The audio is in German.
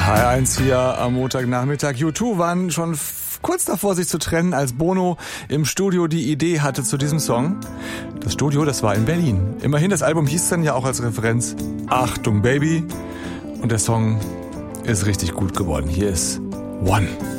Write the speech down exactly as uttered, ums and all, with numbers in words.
H R eins hier am Montagnachmittag. U zwei waren schon f- kurz davor, sich zu trennen, als Bono im Studio die Idee hatte zu diesem Song. Das Studio, das war in Berlin. Immerhin, das Album hieß dann ja auch als Referenz Achtung Baby. Und der Song ist richtig gut geworden. Hier ist One.